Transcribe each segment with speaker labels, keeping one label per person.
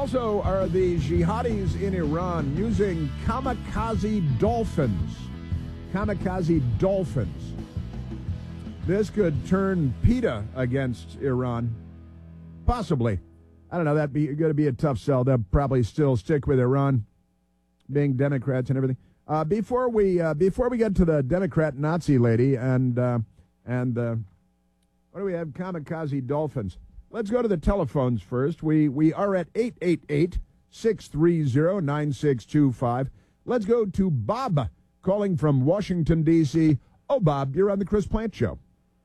Speaker 1: Also, are the jihadis in Iran using kamikaze dolphins? Kamikaze dolphins. This could turn PETA against Iran. Possibly. I don't know. That'd be going to be a tough sell. They'll probably still stick with Iran, being Democrats and everything. Before we get to the Democrat Nazi lady and what do we have? Kamikaze dolphins. Let's go to the telephones first. We are at 888-630-9625. Let's go to Bob calling from Washington, D.C. Oh, Bob, you're on the Chris Plant Show.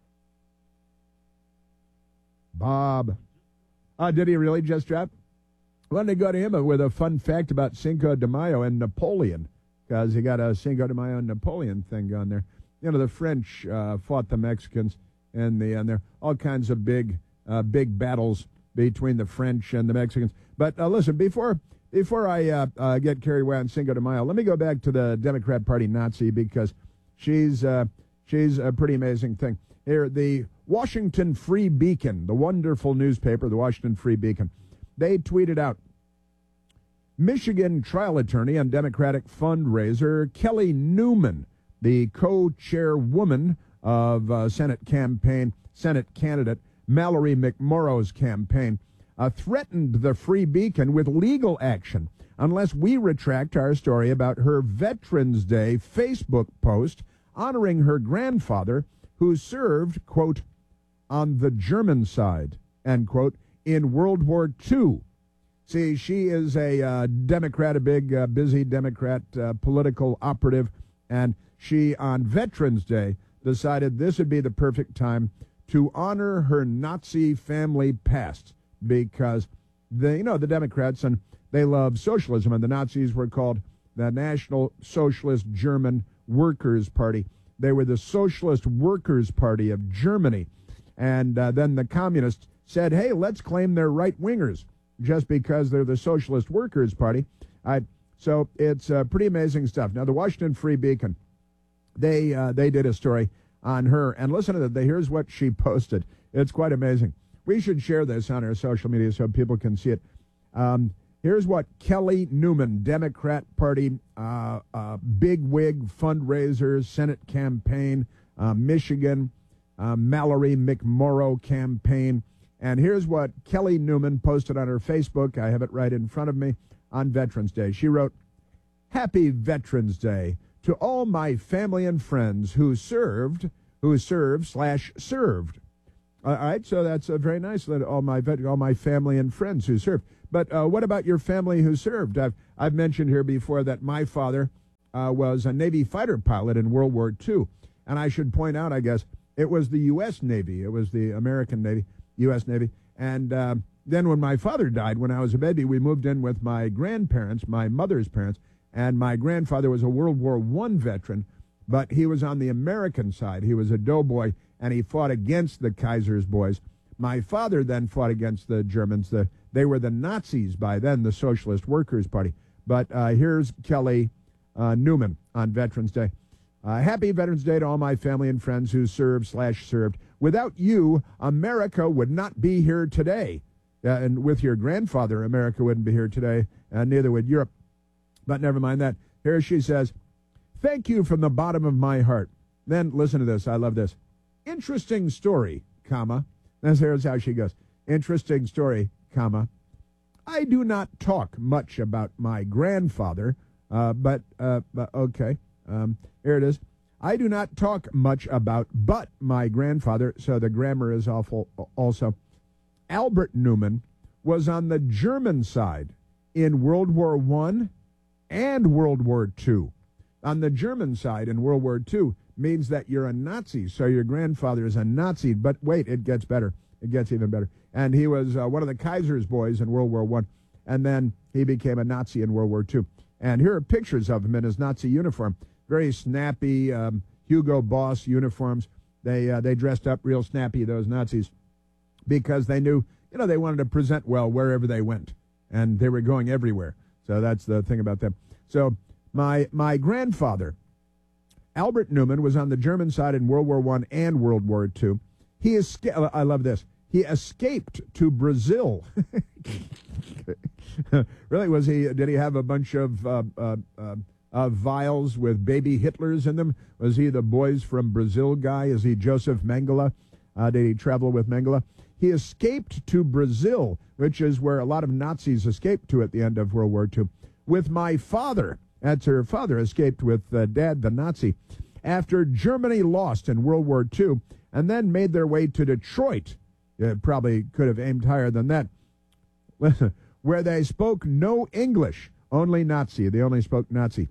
Speaker 1: Bob. Did he really just drop? Well, they go to him with a fun fact about Cinco de Mayo and Napoleon, because he got a Cinco de Mayo and Napoleon thing going there. You know, the French fought the Mexicans, and there are all kinds of big battles between the French and the Mexicans. But listen, before I get carried away on Cinco de Mayo, let me go back to the Democrat Party Nazi, because she's a pretty amazing thing. Here, the Washington Free Beacon, the wonderful newspaper, the Washington Free Beacon, they tweeted out, Michigan trial attorney and Democratic fundraiser Kelly Newman, the co-chairwoman of Senate candidate Mallory McMorrow's campaign, threatened the Free Beacon with legal action unless we retract our story about her Veterans Day Facebook post honoring her grandfather who served, quote, on the German side, end quote, in World War II. See, she is a Democrat, a big, busy Democrat political operative, and she, on Veterans Day, decided this would be the perfect time to honor her Nazi family past, because the Democrats, and they love socialism, and the Nazis were called the National Socialist German Workers' Party. They were the Socialist Workers' Party of Germany. And then the communists said, hey, let's claim they're right-wingers just because they're the Socialist Workers' Party. So it's pretty amazing stuff. Now, the Washington Free Beacon, they did a story on her. And listen to that. Here's what she posted. It's quite amazing. We should share this on our social media so people can see it. Here's what Kelly Newman, Democrat Party, bigwig fundraiser, Senate campaign, Michigan, Mallory McMorrow campaign. And here's what Kelly Newman posted on her Facebook. I have it right in front of me on Veterans Day. She wrote, Happy Veterans Day to all my family and friends who served. All right, so that's very nice. All my family and friends who served. But what about your family who served? I've mentioned here before that my father was a Navy fighter pilot in World War II. And I should point out, I guess, it was the U.S. Navy. It was the American Navy, U.S. Navy. And then when my father died, when I was a baby, we moved in with my grandparents, my mother's parents, and my grandfather was a World War I veteran, but he was on the American side. He was a doughboy, and he fought against the Kaiser's boys. My father then fought against the Germans. They were the Nazis by then, the Socialist Workers' Party. But here's Kelly Newman on Veterans Day. Happy Veterans Day to all my family and friends who served. Without you, America would not be here today. And with your grandfather, America wouldn't be here today, and neither would Europe. But never mind that. Here she says, thank you from the bottom of my heart. Then listen to this. I love this. Interesting story, comma. Here's how she goes. Interesting story, comma. I do not talk much about my grandfather, but okay. Here it is. I do not talk much about but my grandfather, so the grammar is awful also. Albert Newman was on the German side in World War I and World War II. On the German side in World War II means that you're a Nazi, so your grandfather is a Nazi. But wait, it gets better. It gets even better. And he was one of the Kaiser's boys in World War I, and then he became a Nazi in World War II. And here are pictures of him in his Nazi uniform. Very snappy Hugo Boss uniforms. They dressed up real snappy, those Nazis, because they knew, they wanted to present well wherever they went, and they were going everywhere. So that's the thing about them. So my grandfather, Albert Newman, was on the German side in World War I and World War II. I love this. He escaped to Brazil. Really, was he? Did he have a bunch of vials with baby Hitlers in them? Was he the Boys from Brazil guy? Is he Joseph Mengele? Did he travel with Mengele? He escaped to Brazil, which is where a lot of Nazis escaped to at the end of World War II, with my father. That's her father escaped with Dad, the Nazi, after Germany lost in World War II, and then made their way to Detroit. Probably could have aimed higher than that. Where they spoke no English, only Nazi. They only spoke Nazi.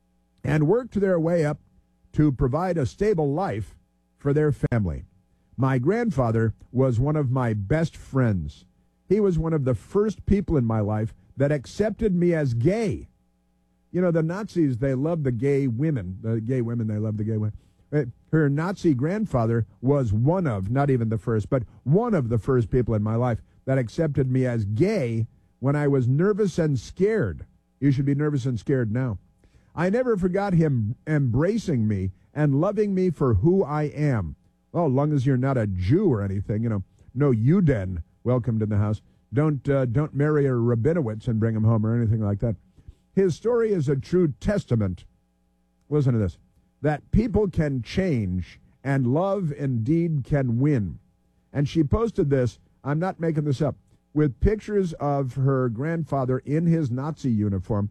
Speaker 1: And worked their way up to provide a stable life for their family. My grandfather was one of my best friends. He was one of the first people in my life that accepted me as gay. You know, the Nazis, they love the gay women. The gay women, they love the gay women. Her Nazi grandfather was one of, not even the first, but one of the first people in my life that accepted me as gay when I was nervous and scared. You should be nervous and scared now. I never forgot him embracing me and loving me for who I am. Well, as long as you're not a Jew or anything, you know, no Yuden welcomed in the house. Don't marry a Rabinowitz and bring him home or anything like that. His story is a true testament, listen to this, that people can change and love indeed can win. And she posted this, I'm not making this up, with pictures of her grandfather in his Nazi uniform.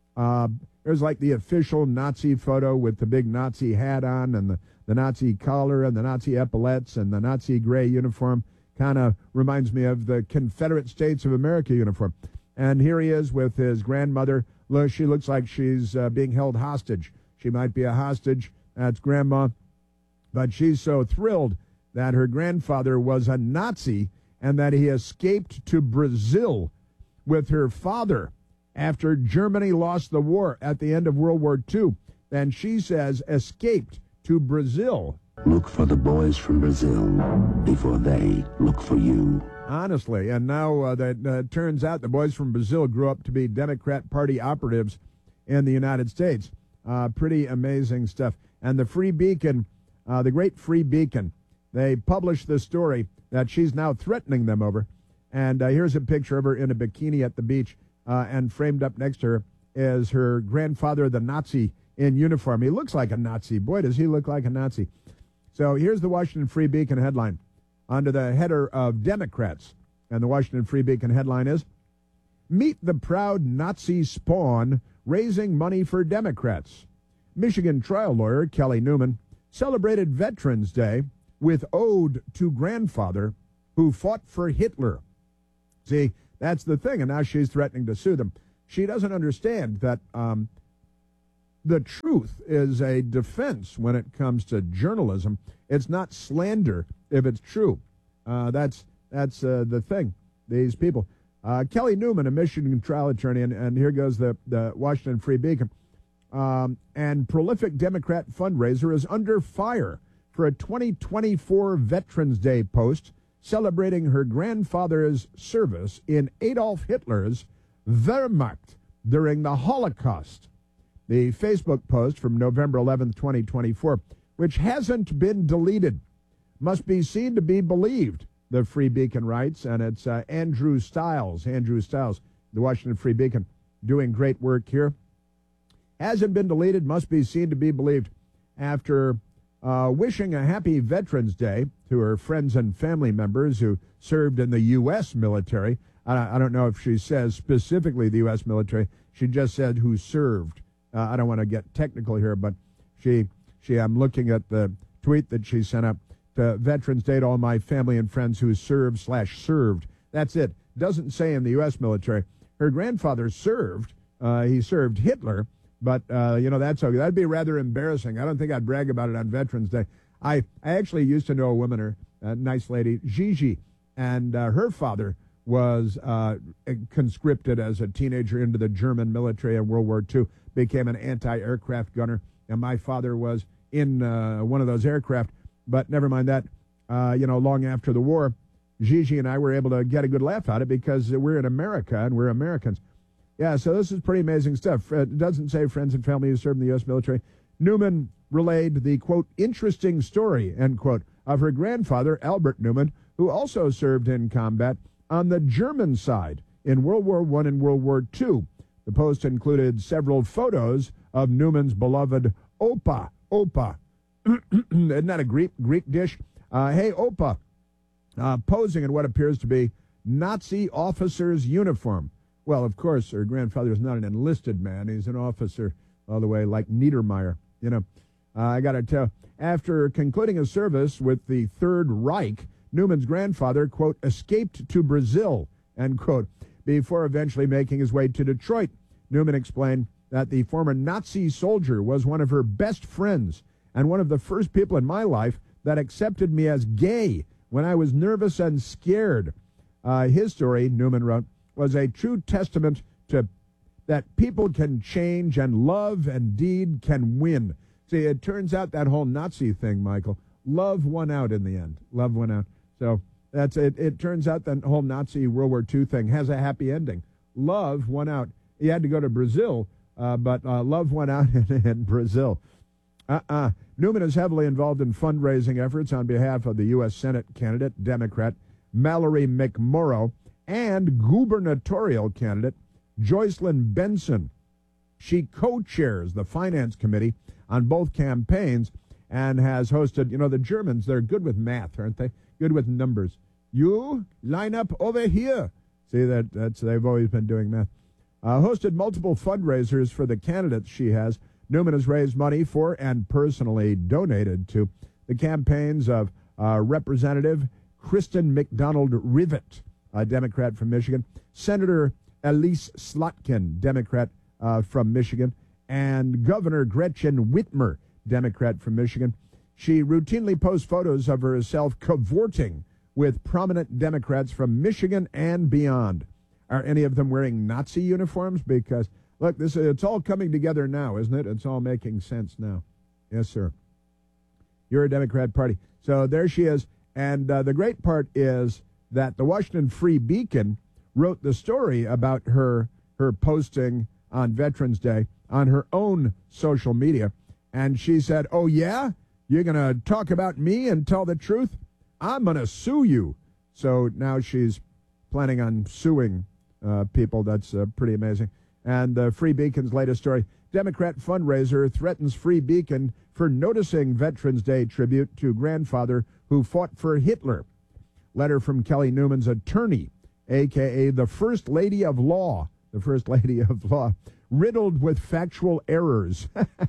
Speaker 1: There's like the official Nazi photo with the big Nazi hat on and the Nazi collar and the Nazi epaulets and the Nazi gray uniform. Kind of reminds me of the Confederate States of America uniform. And here he is with his grandmother. Look, she looks like she's being held hostage. She might be a hostage. That's Grandma. But she's so thrilled that her grandfather was a Nazi and that he escaped to Brazil with her father after Germany lost the war at the end of World War II. And she says escaped to Brazil.
Speaker 2: Look for the boys from Brazil before they look for you.
Speaker 1: Honestly, and now that turns out the boys from Brazil grew up to be Democrat Party operatives in the United States. Pretty amazing stuff. And the Free Beacon, the great Free Beacon, they published this story that she's now threatening them over. And here's a picture of her in a bikini at the beach, and framed up next to her is her grandfather, the Nazi, in uniform. He looks like a Nazi. Boy, does he look like a Nazi. So here's the Washington Free Beacon headline under the header of Democrats. And the Washington Free Beacon headline is, Meet the proud Nazi spawn raising money for Democrats. Michigan trial lawyer Kelly Newman celebrated Veterans Day with ode to grandfather who fought for Hitler. See, that's the thing, and now she's threatening to sue them. She doesn't understand that the truth is a defense when it comes to journalism. It's not slander if it's true. That's the thing. These people. Kelly Newman, a Michigan trial attorney, and here goes the Washington Free Beacon, and prolific Democrat fundraiser is under fire for a 2024 Veterans Day post celebrating her grandfather's service in Adolf Hitler's Wehrmacht during the Holocaust. The Facebook post from November 11th, 2024, which hasn't been deleted, must be seen to be believed, the Free Beacon writes, and it's Andrew Stiles, the Washington Free Beacon, doing great work here. Hasn't been deleted, must be seen to be believed. After wishing a happy Veterans Day to her friends and family members who served in the U.S. military, I don't know if she says specifically the U.S. military, she just said who served. I don't want to get technical here, but I'm looking at the tweet that she sent up to Veterans Day to all my family and friends who served. That's it. Doesn't say in the U.S. military. Her grandfather served. He served Hitler, but, that's okay. That'd be rather embarrassing. I don't think I'd brag about it on Veterans Day. I actually used to know a woman, a nice lady, Gigi, and her father was conscripted as a teenager into the German military in World War II, became an anti-aircraft gunner, and my father was in one of those aircraft. But never mind that. Long after the war, Gigi and I were able to get a good laugh at it because we're in America and we're Americans. Yeah, so this is pretty amazing stuff. It doesn't say friends and family who served in the U.S. military. Newman relayed the, quote, interesting story, end quote, of her grandfather, Albert Newman, who also served in combat on the German side in World War I and World War II. The post included several photos of Newman's beloved Opa. Opa. Isn't that a Greek dish? Hey, Opa, posing in what appears to be Nazi officer's uniform. Well, of course, her grandfather is not an enlisted man. He's an officer all the way like Niedermeyer. You know, I got to tell, after concluding a service with the Third Reich, Newman's grandfather, quote, escaped to Brazil, end quote, before eventually making his way to Detroit. Newman explained that the former Nazi soldier was one of her best friends and one of the first people in my life that accepted me as gay when I was nervous and scared. His story, Newman wrote, was a true testament to that people can change and love and deed can win. See, it turns out that whole Nazi thing, Michael, love won out in the end. Love won out. So that's it. It turns out that whole Nazi World War II thing has a happy ending. Love won out. He had to go to Brazil, but love won out in Brazil. Newman is heavily involved in fundraising efforts on behalf of the U.S. Senate candidate, Democrat Mallory McMorrow, and gubernatorial candidate Joycelyn Benson. She co-chairs the finance committee on both campaigns and has hosted, you know, the Germans, they're good with math, aren't they? Good with numbers. You line up over here. See, that's they've always been doing math. Hosted multiple fundraisers for the candidates she has. Newman has raised money for and personally donated to the campaigns of Representative Kristen McDonald Rivet, a Democrat from Michigan, Senator Elise Slotkin, Democrat from Michigan, and Governor Gretchen Whitmer, Democrat from Michigan. She routinely posts photos of herself cavorting with prominent Democrats from Michigan and beyond. Are any of them wearing Nazi uniforms? Because, look, it's all coming together now, isn't it? It's all making sense now. Yes, sir. You're a Democrat Party. So there she is. And the great part is that the Washington Free Beacon wrote the story about her posting on Veterans Day on her own social media. And she said, oh, yeah? You're going to talk about me and tell the truth? I'm going to sue you. So now she's planning on suing people. That's pretty amazing. And the Free Beacon's latest story, Democrat fundraiser threatens Free Beacon for noticing Veterans Day tribute to grandfather who fought for Hitler. Letter from Kelly Newman's attorney, a.k.a. the First Lady of Law, riddled with factual errors.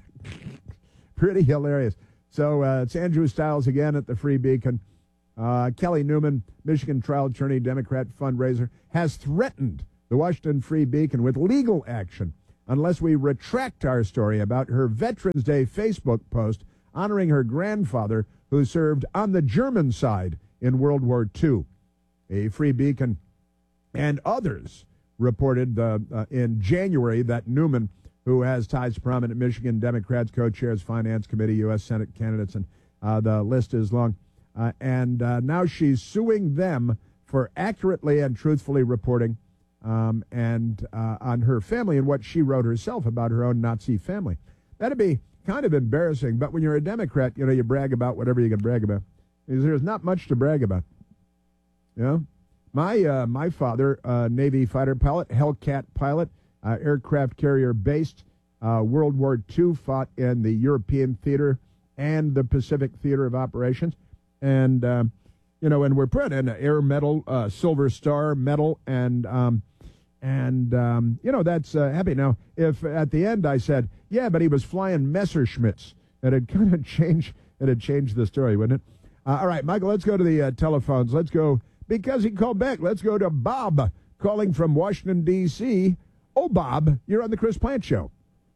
Speaker 1: Pretty hilarious. So it's Andrew Stiles again at the Free Beacon. Kelly Newman, Michigan trial attorney, Democrat fundraiser, has threatened the Washington Free Beacon with legal action unless we retract our story about her Veterans Day Facebook post honoring her grandfather who served on the German side in World War II. A Free Beacon and others reported in January that Newman, who has ties to prominent Michigan Democrats, co-chairs Finance Committee, U.S. Senate candidates, and the list is long. And now she's suing them for accurately and truthfully reporting and on her family and what she wrote herself about her own Nazi family. That'd be kind of embarrassing, but when you're a Democrat, you know, you brag about whatever you can brag about. There's not much to brag about. You know? My father, Navy fighter pilot, Hellcat pilot, aircraft carrier based, World War II, fought in the European theater and the Pacific theater of operations. And, you know, and we're put in an Air Medal, Silver Star Medal, and you know, that's happy. Now, if at the end I said, yeah, but he was flying Messerschmitts, it'd kind of change the story, wouldn't it? All right, Michael, let's go to the telephones. Let's go, because he called back, let's go to Bob calling from Washington, D.C. Oh, Bob, you're on the Chris Plante Show.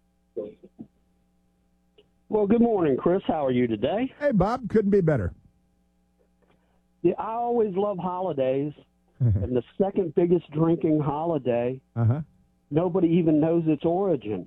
Speaker 3: Well, good morning, Chris. How are you today?
Speaker 1: Hey, Bob, couldn't be better.
Speaker 3: Yeah, I always love holidays, and the second biggest drinking holiday, nobody even knows its origin.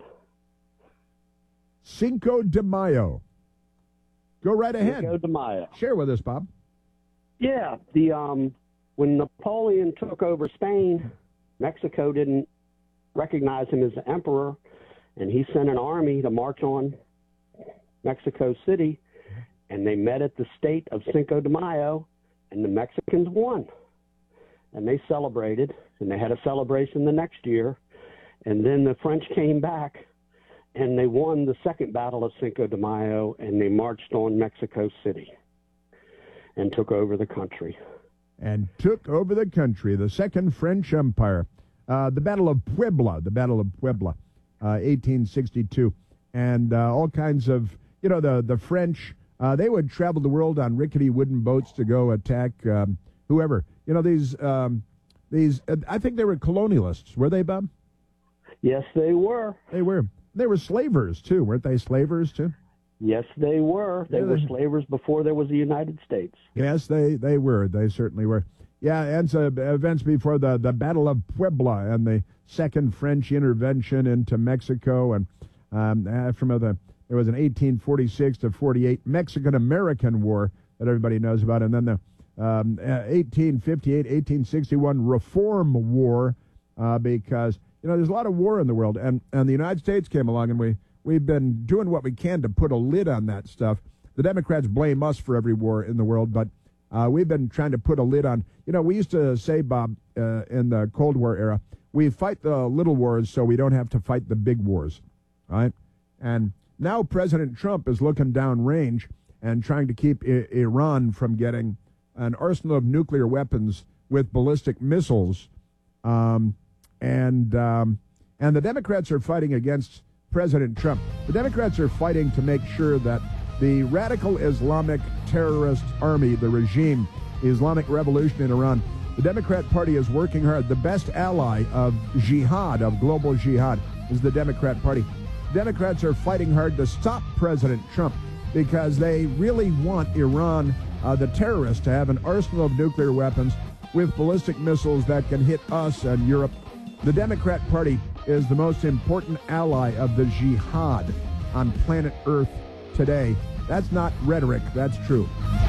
Speaker 1: Cinco de Mayo. Go right ahead.
Speaker 3: Cinco de Mayo.
Speaker 1: Share with us, Bob.
Speaker 3: Yeah, when Napoleon took over Spain, Mexico didn't recognize him as the emperor, and he sent an army to march on Mexico City, and they met at the state of Cinco de Mayo, and the Mexicans won. and they celebrated, and they had a celebration the next year, and then the French came back, and they won the second Battle of Cinco de Mayo, and they marched on Mexico City and took over the country.
Speaker 1: And took over the country, the Second French Empire. The Battle of Puebla, 1862. And all kinds of, the French, they would travel the world on rickety wooden boats to go attack whoever. These, I think they were colonialists. Were they, Bob?
Speaker 3: Yes, they were.
Speaker 1: They were. They were slavers, too. Weren't they slavers, too?
Speaker 3: Yes, they were. They were slavers before there was a United States.
Speaker 1: Yes, they were. They certainly were. Yeah, and so events before the Battle of Puebla and the Second French intervention into Mexico, and there was an 1846 to 48 Mexican-American War that everybody knows about, and then the 1858, 1861 Reform War, because there's a lot of war in the world, and the United States came along, and we've been doing what we can to put a lid on that stuff. The Democrats blame us for every war in the world, but we've been trying to put a lid on. We used to say, Bob, in the Cold War era, we fight the little wars so we don't have to fight the big wars, right? And now President Trump is looking downrange and trying to keep Iran from getting an arsenal of nuclear weapons with ballistic missiles, and the Democrats are fighting against President Trump. The Democrats are fighting to make sure that the radical Islamic terrorist army, the regime, the Islamic Revolution in Iran, the Democrat Party is working hard. The best ally of jihad, of global jihad, is the Democrat Party. Democrats are fighting hard to stop President Trump because they really want Iran, the terrorists, to have an arsenal of nuclear weapons with ballistic missiles that can hit us and Europe. The Democrat Party is the most important ally of the jihad on planet Earth today. That's not rhetoric, that's true.